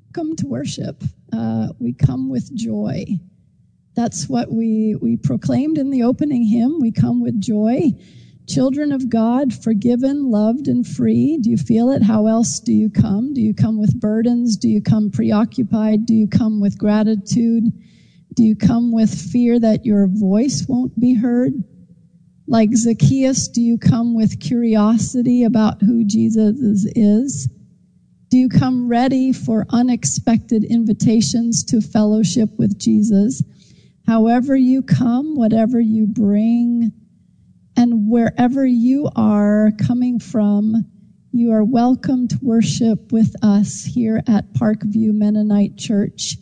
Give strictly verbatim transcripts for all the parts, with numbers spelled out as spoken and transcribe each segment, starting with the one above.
Come to worship. Uh, we come with joy. That's what we, we proclaimed in the opening hymn. We come with joy. Children of God, forgiven, loved, and free. Do you feel it? How else do you come? Do you come with burdens? Do you come preoccupied? Do you come with gratitude? Do you come with fear that your voice won't be heard? Like Zacchaeus, do you come with curiosity about who Jesus is? Do you come ready for unexpected invitations to fellowship with Jesus? However you come, whatever you bring, and wherever you are coming from, you are welcome to worship with us here at Parkview Mennonite Church.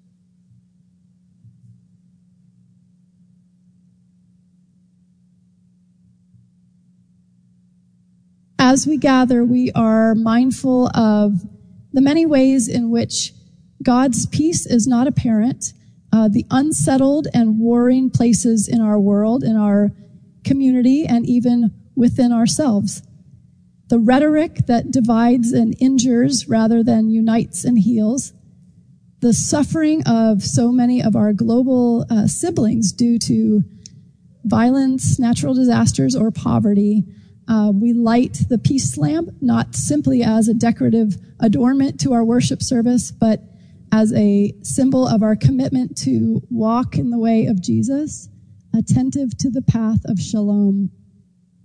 As we gather, we are mindful of the many ways in which God's peace is not apparent, uh, the unsettled and warring places in our world, in our community, and even within ourselves. The rhetoric that divides and injures rather than unites and heals. The suffering of so many of our global uh, siblings due to violence, natural disasters, or poverty. Uh, we light the peace lamp, not simply as a decorative adornment to our worship service, but as a symbol of our commitment to walk in the way of Jesus, attentive to the path of shalom.